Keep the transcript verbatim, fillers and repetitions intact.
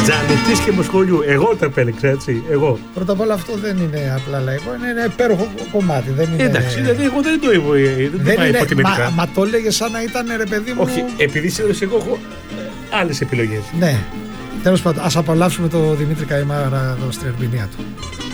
Τζανετής και Μοσχολιού. Εγώ το επέλεξα, έτσι. Εγώ. Πρώτα απ' όλα αυτό δεν είναι απλά λαϊκό, είναι ένα υπέροχο κομμάτι. Δεν είναι... Εντάξει, δηλαδή εγώ δεν το είπα. Δεν, δεν είναι... υποτιμητικά. Μα, μα το έλεγε σαν να ήταν ρε παιδί μου. Όχι, επειδή σε εγώ έχω άλλες επιλογές. Ναι. Τέλος πάντων, ας απολαύσουμε το Δημήτρη Καημάρα εδώ στην ερμηνεία του.